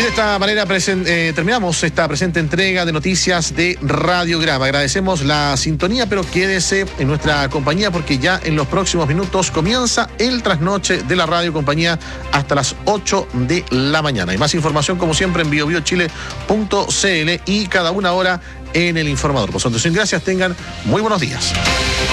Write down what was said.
de esta manera terminamos esta presente entrega de noticias de Radiograma. Agradecemos la sintonía, pero quédese en nuestra compañía porque ya en los próximos minutos comienza el trasnoche de la radio compañía hasta las 8 de la mañana. Y más información como siempre en biobiochile.cl y cada una hora en El Informador. Por su atención, gracias, tengan muy buenos días.